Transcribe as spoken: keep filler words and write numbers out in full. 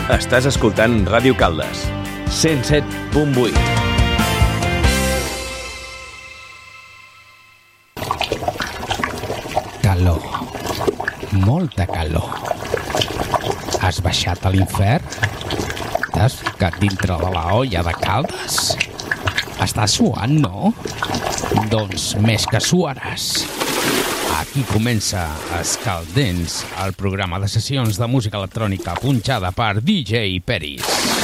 Estàs escoltant Ràdio Caldes, cent set punt vuit. Calor. Molta calor. Has baixat a l'infern? T'has ficat dintre de la olla de Caldes? Estàs suant, no? Doncs més que suaràs. Aquí comença Escaldents, el programa de sessions de música electrònica punxada per D J Peris.